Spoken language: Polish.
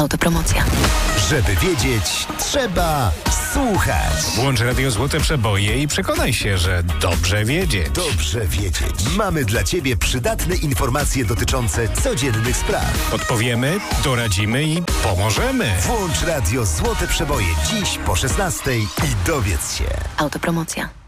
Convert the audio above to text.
Autopromocja. Żeby wiedzieć, trzeba słuchać. Włącz Radio Złote Przeboje i przekonaj się, że dobrze wiedzieć. Dobrze wiedzieć. Mamy dla Ciebie przydatne informacje dotyczące codziennych spraw. Odpowiemy, doradzimy i pomożemy. Włącz Radio Złote Przeboje dziś po 16:00 i dowiedz się. Autopromocja.